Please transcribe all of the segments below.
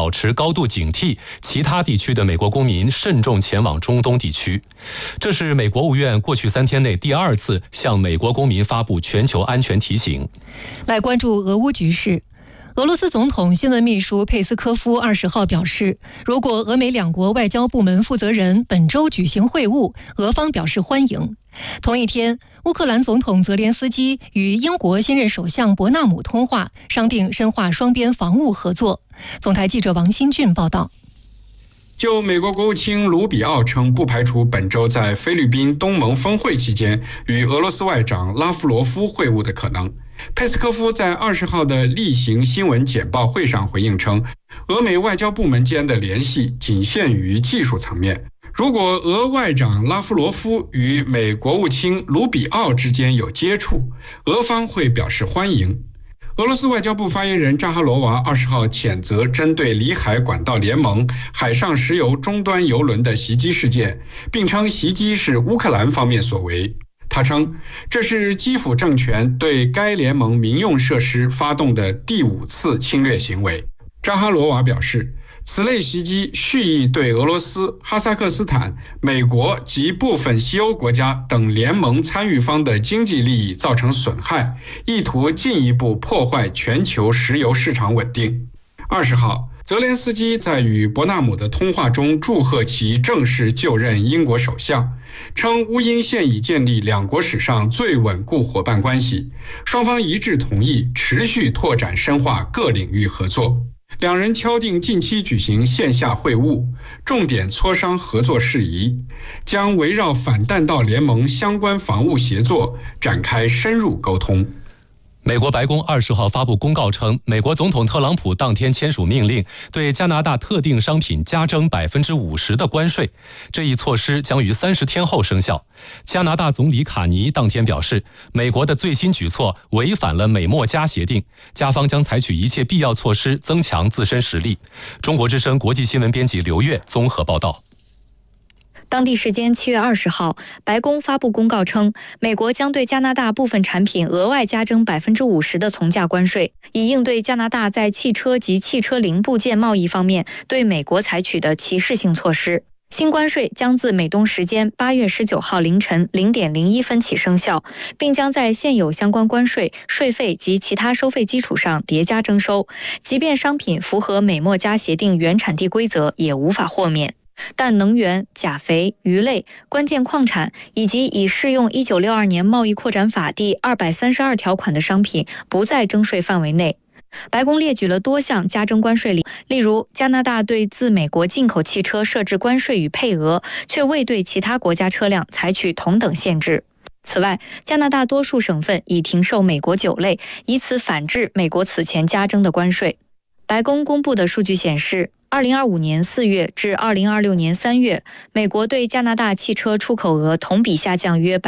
保持高度警惕，其他地区的美国公民慎重前往中东地区。这是美国国务院过去3天内第2次向美国公民发布全球安全提醒。 来关注俄乌局势。俄罗斯总统新闻秘书佩斯科夫20号表示，如果俄美两国外交部门负责人本周举行会晤，俄方表示欢迎。同一天，乌克兰总统泽连斯基与英国新任首相伯纳姆通话，商定深化双边防务合作。总台记者王新俊报道。 就美国国务卿卢比奥称，不排除本周在菲律宾东盟峰会期间与俄罗斯外长拉夫罗夫会晤的可能。佩斯科夫在20号的例行新闻简报会上回应称，俄美外交部门间的联系仅限于技术层面。如果俄外长拉夫罗夫与美国务卿卢比奥之间有接触，俄方会表示欢迎。俄罗斯外交部发言人扎哈罗娃20号谴责针对里海管道联盟海上石油终端油轮的袭击事件，并称袭击是乌克兰方面所为。他称，这是基辅政权对该联盟民用设施发动的第5次侵略行为。扎哈罗娃表示，此类袭击蓄意对俄罗斯、哈萨克斯坦、美国及部分西欧国家等联盟参与方的经济利益造成损害，意图进一步破坏全球石油市场稳定。20号，泽连斯基在与伯纳姆的通话中祝贺其正式就任英国首相，称乌英现已建立两国史上最稳固伙伴关系，双方一致同意持续拓展深化各领域合作。两人敲定近期举行线下会晤，重点磋商合作事宜，将围绕反弹道联盟相关防务协作展开深入沟通。 美国白宫20号发布公告称，美国总统特朗普当天签署命令，对加拿大特定商品加征50%的关税。这一措施将于30天后生效。加拿大总理卡尼当天表示，美国的最新举措违反了美墨加协定，加方将采取一切必要措施增强自身实力。中国之声国际新闻编辑刘越综合报道。 当地时间7月20号，白宫发布公告称，美国将对加拿大部分产品额外加征50%的从价关税，以应对加拿大在汽车及汽车零部件贸易方面对美国采取的歧视性措施。新关税将自美东时间8月19号凌晨0点01分起生效，并将在现有相关关税、税费及其他收费基础上叠加征收，即便商品符合美墨加协定原产地规则，也无法豁免。但能源、钾肥、鱼类、关键矿产以及已适用1962年贸易扩展法第232条款的商品不在征税范围内。白宫列举了多项加征关税例如加拿大对自美国进口汽车设置关税与配额，却未对其他国家车辆采取同等限制。此外，加拿大多数省份已停售美国酒类，以此反制美国此前加征的关税。白宫公布的数据显示，2025年4月至2026年3月，美国对加拿大汽车出口额同比下降约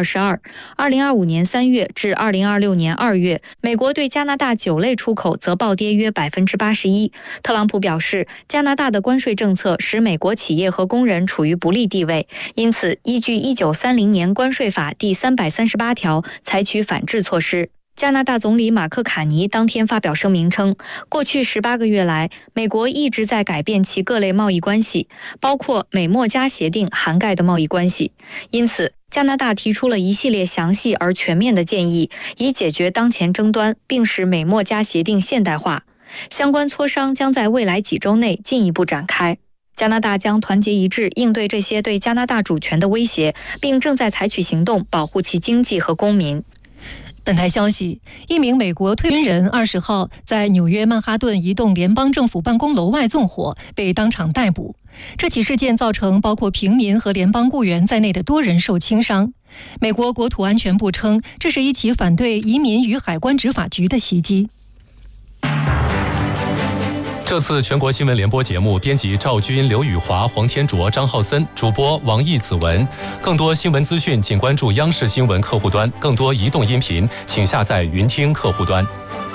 22%。2025年3月至2026年2月，美国对加拿大酒类出口则暴跌约81%。特朗普表示，加拿大的关税政策使美国企业和工人处于不利地位，因此依据1930年关税法第338条采取反制措施。加拿大总理马克卡尼当天发表声明称，过去18个月来，美国一直在改变其各类贸易关系，包括美墨加协定涵盖的贸易关系。因此，加拿大提出了一系列详细而全面的建议，以解决当前争端，并使美墨加协定现代化。相关磋商将在未来几周内进一步展开。加拿大将团结一致应对这些对加拿大主权的威胁，并正在采取行动保护其经济和公民。 本台消息，一名美国退役军人20号在纽约曼哈顿一栋联邦政府办公楼外纵火，被当场逮捕。这起事件造成包括平民和联邦雇员在内的多人受轻伤。美国国土安全部称，这是一起反对移民与海关执法局的袭击。 这次全国新闻联播节目，编辑赵军、刘宇华、黄天卓、张浩森，主播王毅、子文。更多新闻资讯，请关注央视新闻客户端；更多移动音频，请下载云听客户端。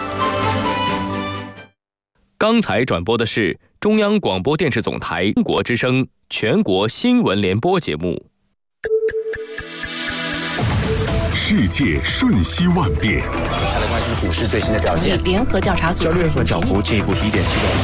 刚才转播的是中央广播电视总台中国之声全国新闻联播节目。 世界瞬息万变， 来关心股市最新的表现。 联合调查组交易所涨幅进一步1.7%。